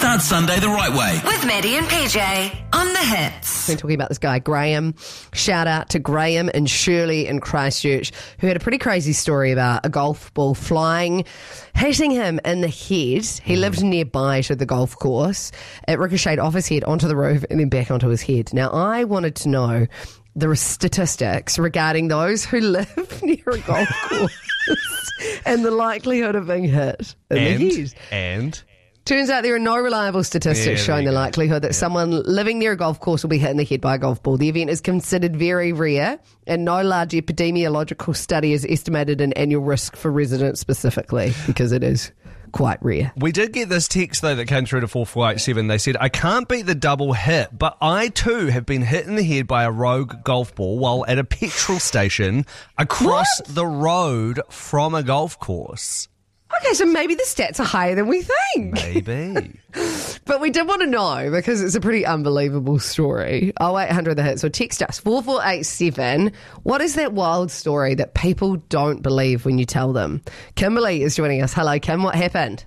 Start Sunday the right way. With Maddie and PJ on The Hits. We're talking about this guy, Graham. Shout out to Graham and Shirley in Christchurch, who had a pretty crazy story about a golf ball hitting him in the head. He lived nearby to the golf course. It ricocheted off his head onto the roof and then back onto his head. Now, I wanted to know the statistics regarding those who live near a golf course and the likelihood of being hit in the head. And turns out there are no reliable statistics showing the likelihood that someone living near a golf course will be hit in the head by a golf ball. The event is considered very rare, and no large epidemiological study has estimated an annual risk for residents specifically, because it is quite rare. we did get this text, though, that came through to 4487. They said, I can't beat the double hit, but I too have been hit in the head by a rogue golf ball while at a petrol station across the road from a golf course. Okay, so maybe the stats are higher than we think. Maybe. But we did want to know, because it's a pretty unbelievable story. 0800 The Hits, or text us 4487. What is that wild story that people don't believe when you tell them? Kimberly is joining us. Hello, Kim. What happened?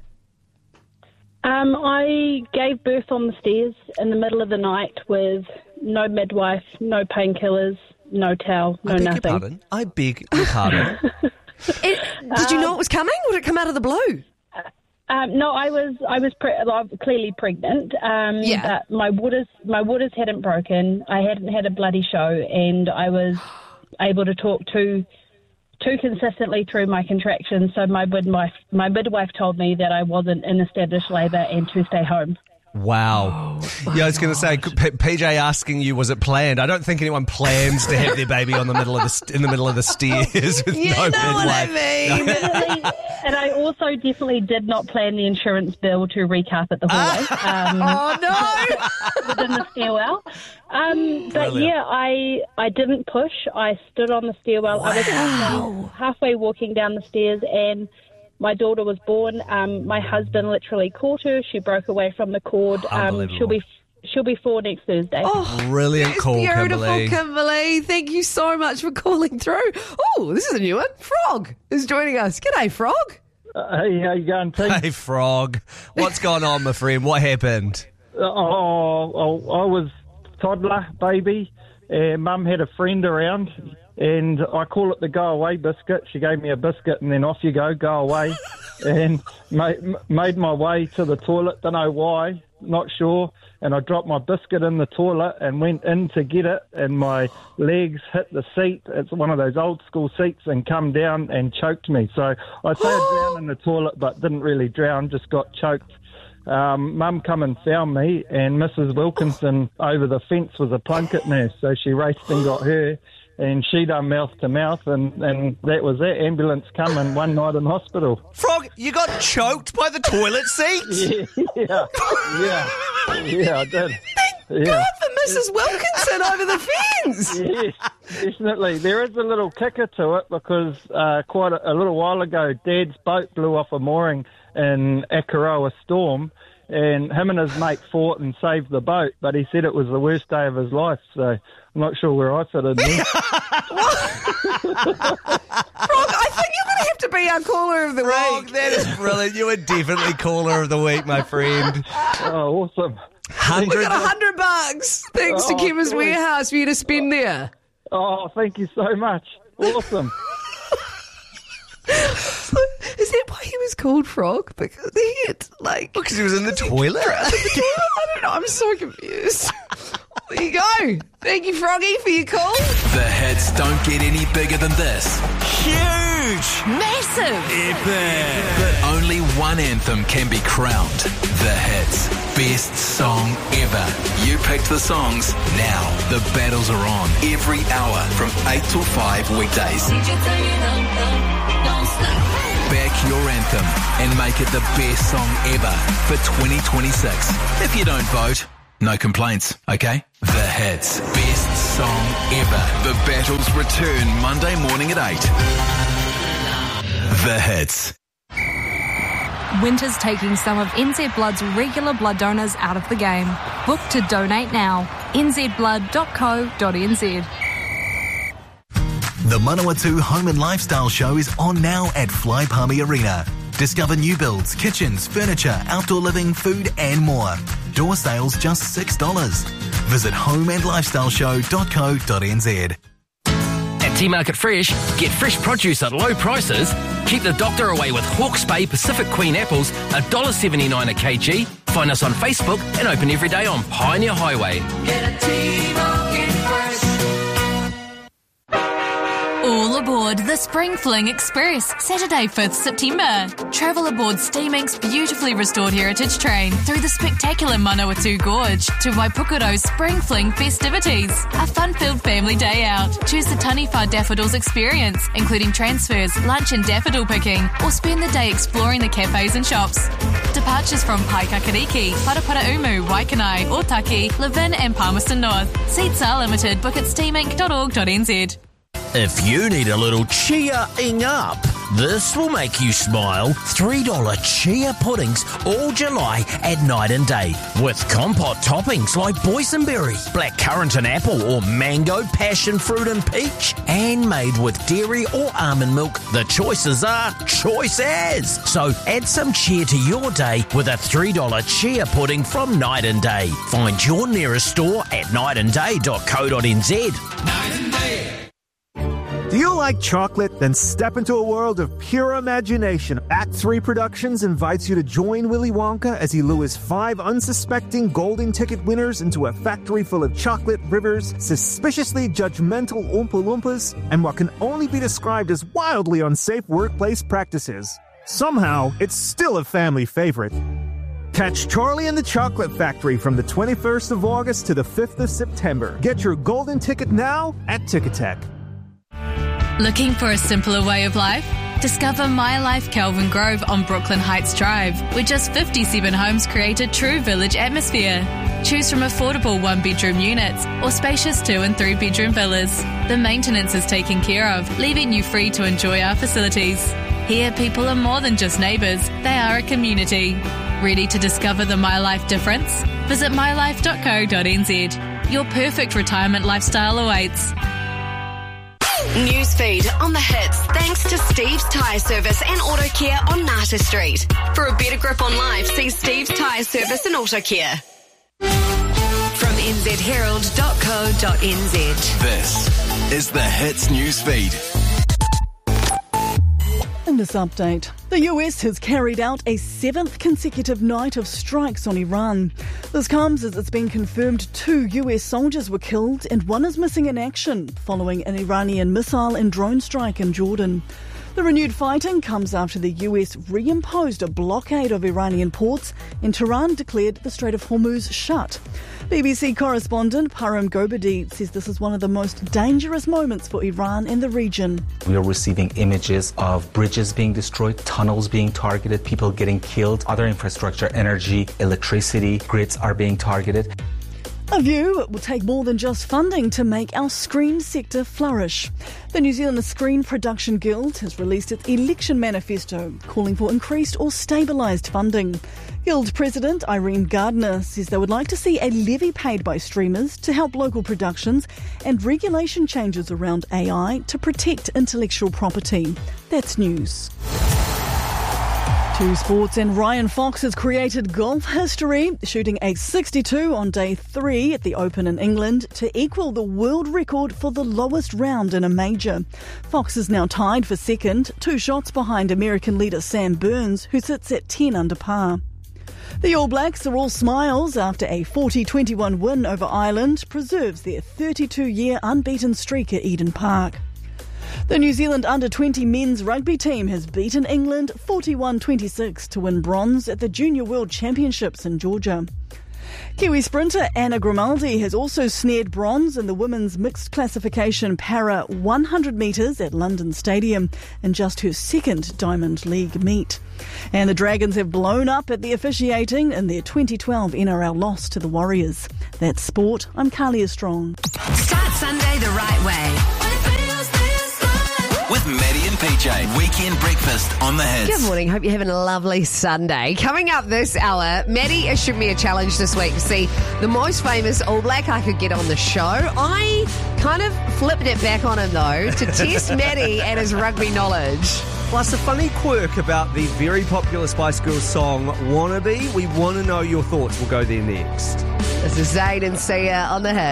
I gave birth on the stairs in the middle of the night with no midwife, no painkillers, no towel, no nothing. I beg your pardon. Did you know it was coming? Would it come out of the blue? No, I was clearly pregnant. But my waters hadn't broken. I hadn't had a bloody show, and I was able to talk too consistently through my contractions. So my midwife told me that I wasn't in established labour and to stay home. Wow. Yeah, I was going to say, PJ asking you, was it planned? I don't think anyone plans to have their baby in the middle of the stairs with no midwife. What I mean. And I also definitely did not plan the insurance bill to recarpet the hallway. Within the stairwell. But yeah, I didn't push. I stood on the stairwell. Wow. I was halfway walking down the stairs, and my daughter was born. My husband literally caught her. She broke away from the cord. She'll be 4 next Thursday. Oh, brilliant call, beautiful, Kimberly. Thank you so much for calling through. Oh, this is a new one. Frog is joining us. G'day, Frog. Hey, how you going, team? Hey, Frog. What's going on, my friend? What happened? I was toddler, baby, and Mum had a friend around, and I call it the go-away biscuit. She gave me a biscuit, and then off you go away. And made my way to the toilet, don't know why, not sure. And I dropped my biscuit in the toilet and went in to get it, and my legs hit the seat. It's one of those old school seats, and come down and choked me. So I say I drowned in the toilet, but didn't really drown, just got choked. Mum come and found me, and Mrs. Wilkinson over the fence was a plunket nurse, so she raced and got her. And she done mouth to mouth, and that was it. Ambulance come, and one night in hospital. Frog, you got choked by the toilet seat? Yeah, I did. Thank God for Mrs. Wilkinson over the fence. Yes, definitely. There is a little kicker to it, because quite a little while ago, Dad's boat blew off a mooring in Akaroa Storm, and him and his mate fought and saved the boat, but he said it was the worst day of his life, so I'm not sure where I fit in there. Frog, I think you're going to have to be our caller of the Frog, week. that is brilliant. You are definitely caller of the week, my friend. Oh, awesome. We got $100 thanks to Chemist Warehouse for you to spend there. Oh, thank you so much. Awesome. Is that why he was called Frog? Because Because he was in the toilet? I don't know. I'm so confused. There you go. Thank you, Froggy, for your call. The hits don't get any bigger than this. Huge! Massive! Epic! But only one anthem can be crowned. The hits. Best song ever. You picked the songs. Now the battles are on. Every hour from 8 till 5 weekdays. Back your anthem and make it the best song ever for 2026. If you don't vote, no complaints, okay? The hits. Best song ever. The battles return Monday morning at 8. The hits. Winter's taking some of NZ Blood's regular blood donors out of the game. Book to donate now. nzblood.co.nz. The Manawatu Home and Lifestyle Show is on now at Fly Palmy Arena. Discover new builds, kitchens, furniture, outdoor living, food and more. Door sales just $6. Visit homeandlifestyleshow.co.nz. At T-Market Fresh, get fresh produce at low prices. Keep the doctor away with Hawke's Bay Pacific Queen apples, $1.79 a kg. Find us on Facebook and open every day on Pioneer Highway. Get a T-Market Fresh. All aboard the Spring Fling Express, Saturday 5th September. Travel aboard Steam Inc.'s beautifully restored heritage train through the spectacular Manawatu Gorge to Waipukuro's Spring Fling festivities. A fun-filled family day out. Choose the Taniwha Daffodils experience, including transfers, lunch and daffodil picking, or spend the day exploring the cafes and shops. Departures from Paikakariki, Paraparaumu, Waikanai, Otaki, Levin and Palmerston North. Seats are limited. Book at steaminc.org.nz. If you need a little chia-ing up, this will make you smile. $3 chia puddings all July at Night and Day. With compote toppings like boysenberry, blackcurrant and apple, or mango, passion fruit and peach. And made with dairy or almond milk, the choices are choice as. So add some chia to your day with a $3 chia pudding from Night and Day. Find your nearest store at nightandday.co.nz. Night and Day. Do you like chocolate? Then step into a world of pure imagination. Act 3 Productions invites you to join Willy Wonka as he lures 5 unsuspecting golden ticket winners into a factory full of chocolate rivers, suspiciously judgmental Oompa Loompas, and what can only be described as wildly unsafe workplace practices. Somehow, it's still a family favorite. Catch Charlie and the Chocolate Factory from the 21st of August to the 5th of September. Get your golden ticket now at Ticketek. Looking for a simpler way of life? Discover My Life Kelvin Grove on Brooklyn Heights Drive, where just 57 homes create a true village atmosphere. Choose from affordable 1-bedroom units or spacious 2- and 3-bedroom villas. The maintenance is taken care of, leaving you free to enjoy our facilities. Here, people are more than just neighbours, they are a community. Ready to discover the My Life difference? Visit mylife.co.nz. Your perfect retirement lifestyle awaits. Newsfeed on the hits thanks to Steve's Tyre Service and Auto Care on Nata Street. For a better grip on life, see Steve's Tyre Service and Auto Care. From nzherald.co.nz. This is the Hits Newsfeed. In this update, the US has carried out a 7th consecutive night of strikes on Iran. This comes as it's been confirmed 2 US soldiers were killed and 1 is missing in action following an Iranian missile and drone strike in Jordan. The renewed fighting comes after the US reimposed a blockade of Iranian ports and Tehran declared the Strait of Hormuz shut. BBC correspondent Param Gobadi says this is one of the most dangerous moments for Iran and the region. We are receiving images of bridges being destroyed, tunnels being targeted, people getting killed, other infrastructure, energy, electricity, grids are being targeted. A view it will take more than just funding to make our screen sector flourish. The New Zealand Screen Production Guild has released its election manifesto calling for increased or stabilised funding. Guild President Irene Gardner says they would like to see a levy paid by streamers to help local productions and regulation changes around AI to protect intellectual property. That's news. To sports, and Ryan Fox has created golf history, shooting a 62 on day 3 at the Open in England to equal the world record for the lowest round in a major. Fox is now tied for second, 2 shots behind American leader Sam Burns, who sits at 10 under par. The All Blacks are all smiles after a 40-21 win over Ireland preserves their 32-year unbeaten streak at Eden Park. The New Zealand under-20 men's rugby team has beaten England 41-26 to win bronze at the Junior World Championships in Georgia. Kiwi sprinter Anna Grimaldi has also snared bronze in the women's mixed classification para 100 metres at London Stadium in just her second Diamond League meet. And the Dragons have blown up at the officiating in their 2012 NRL loss to the Warriors. That's sport. I'm Carlia Strong. Start Sunday the right way. With Maddie and PJ, weekend breakfast on the Hits. Good morning. Hope you're having a lovely Sunday. Coming up this hour, Maddie issued me a challenge this week to see the most famous All Black I could get on the show. I kind of flipped it back on him, though, to test Maddie and his rugby knowledge. Plus a funny quirk about the very popular Spice Girls song Wannabe. We want to know your thoughts. We'll go there next. This is Zayd and Sia on the Hit.